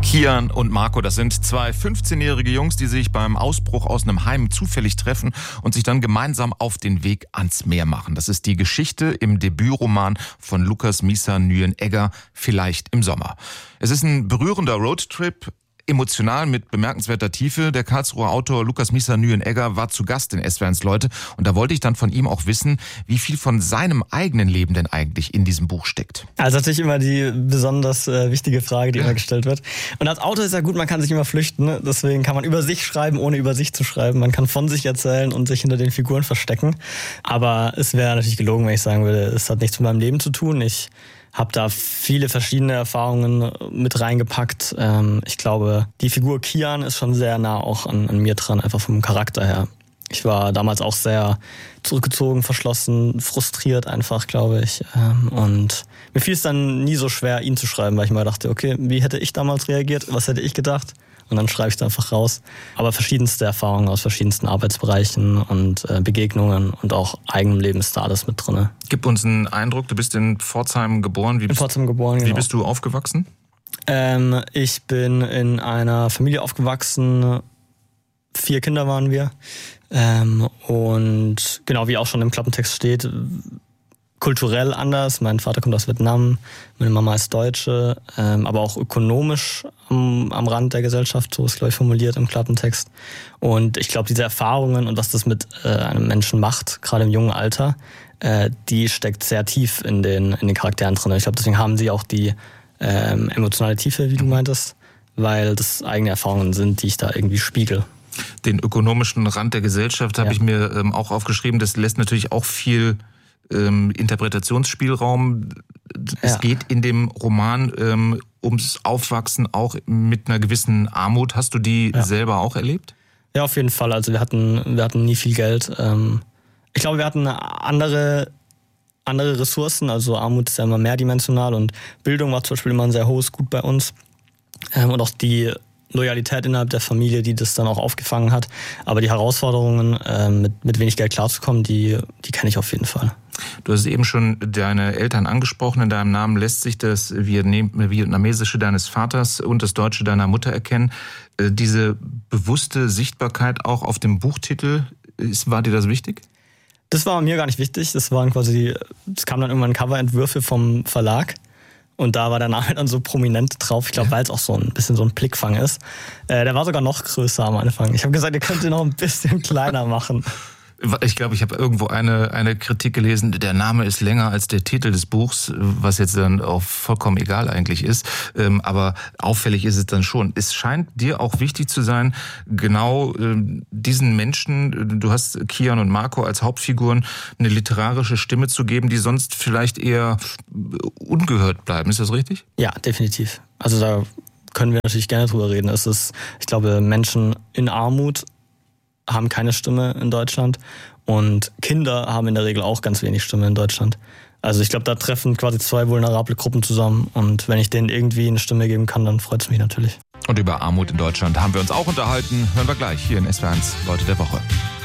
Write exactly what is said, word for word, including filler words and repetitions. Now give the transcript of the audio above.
Kian und Marco, das sind zwei fünfzehnjährige Jungs, die sich beim Ausbruch aus einem Heim zufällig treffen und sich dann gemeinsam auf den Weg ans Meer machen. Das ist die Geschichte im Debütroman von Lukas Mißer Nguyen-Egger, Vielleicht im Sommer. Es ist ein berührender Roadtrip, emotional mit bemerkenswerter Tiefe. Der Karlsruher Autor Lukas Mißer Nguyen-Egger war zu Gast in S W R eins Leute und da wollte ich dann von ihm auch wissen, wie viel von seinem eigenen Leben denn eigentlich in diesem Buch steckt. Also natürlich immer die besonders äh, wichtige Frage, die immer gestellt wird. Und als Autor ist ja gut, man kann sich immer flüchten, ne? Deswegen kann man über sich schreiben, ohne über sich zu schreiben. Man kann von sich erzählen und sich hinter den Figuren verstecken. Aber es wäre natürlich gelogen, wenn ich sagen würde, es hat nichts mit meinem Leben zu tun. Ich habe da viele verschiedene Erfahrungen mit reingepackt. Ähm, ich glaube, die Figur Kian ist schon sehr nah auch an, an mir dran, einfach vom Charakter her. Ich war damals auch sehr zurückgezogen, verschlossen, frustriert einfach, glaube ich. Ähm, und mir fiel es dann nie so schwer, ihn zu schreiben, weil ich mal dachte, okay, wie hätte ich damals reagiert? Was hätte ich gedacht? Und dann schreibe ich es einfach raus. Aber verschiedenste Erfahrungen aus verschiedensten Arbeitsbereichen und äh, Begegnungen und auch eigenem Leben ist da alles mit drin. Gib uns einen Eindruck, du bist in Pforzheim geboren. Wie bist, in Pforzheim geboren, Wie genau. bist du aufgewachsen? Ähm, ich bin in einer Familie aufgewachsen. Vier Kinder waren wir. Ähm, und genau, wie auch schon im Klappentext steht, kulturell anders. Mein Vater kommt aus Vietnam, meine Mama ist Deutsche, ähm, aber auch ökonomisch am, am Rand der Gesellschaft, so ist, glaube ich, formuliert im Klappentext. Und ich glaube, diese Erfahrungen und was das mit äh, einem Menschen macht, gerade im jungen Alter, äh, die steckt sehr tief in den, in den Charakteren drin. Ich glaube, deswegen haben sie auch die ähm, emotionale Tiefe, wie du meintest, weil das eigene Erfahrungen sind, die ich da irgendwie spiegel. Den ökonomischen Rand der Gesellschaft habe Ja. ich mir ähm, auch aufgeschrieben. Das lässt natürlich auch viel ähm, Interpretationsspielraum. Es Ja. geht in dem Roman ähm, ums Aufwachsen auch mit einer gewissen Armut. Hast du die Ja. selber auch erlebt? Ja, auf jeden Fall. Also wir hatten, wir hatten nie viel Geld. Ähm, ich glaube, wir hatten andere, andere Ressourcen. Also Armut ist ja immer mehrdimensional und Bildung war zum Beispiel immer ein sehr hohes Gut bei uns. Ähm, und auch die Loyalität innerhalb der Familie, die das dann auch aufgefangen hat. Aber die Herausforderungen, ähm, mit, mit wenig Geld klarzukommen, die, die kenne ich auf jeden Fall. Du hast eben schon deine Eltern angesprochen. In deinem Namen lässt sich das Vietnamesische deines Vaters und das Deutsche deiner Mutter erkennen. Diese bewusste Sichtbarkeit auch auf dem Buchtitel, ist, war dir das wichtig? Das war mir gar nicht wichtig. Das waren quasi, es kamen dann irgendwann Coverentwürfe vom Verlag. Und da war der Name dann so prominent drauf. Ich glaube, ja. weil es auch so ein bisschen so ein Blickfang ist. Äh, der war sogar noch größer am Anfang. Ich habe gesagt, ihr könnt ihn noch ein bisschen kleiner machen. Ich glaube, ich habe irgendwo eine, eine Kritik gelesen, der Name ist länger als der Titel des Buchs, was jetzt dann auch vollkommen egal eigentlich ist. Aber auffällig ist es dann schon. Es scheint dir auch wichtig zu sein, genau diesen Menschen, du hast Kian und Marco als Hauptfiguren, eine literarische Stimme zu geben, die sonst vielleicht eher ungehört bleiben. Ist das richtig? Ja, definitiv. Also da können wir natürlich gerne drüber reden. Es ist, ich glaube, Menschen in Armut haben keine Stimme in Deutschland und Kinder haben in der Regel auch ganz wenig Stimme in Deutschland. Also ich glaube, da treffen quasi zwei vulnerable Gruppen zusammen und wenn ich denen irgendwie eine Stimme geben kann, dann freut es mich natürlich. Und über Armut in Deutschland haben wir uns auch unterhalten. Hören wir gleich hier in S W R eins Leute der Woche.